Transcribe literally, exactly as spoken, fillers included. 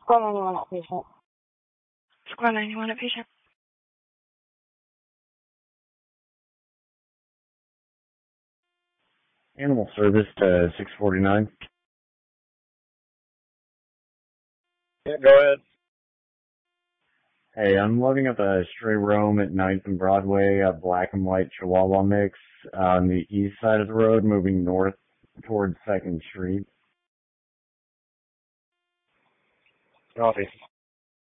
Square ninety-one at patient. Square ninety-one at patient. Animal service to six forty-nine. Yeah, go ahead. Hey, I'm loading up a stray roam at ninth and Broadway, a black and white Chihuahua mix on the east side of the road, moving north towards second Street. Copy.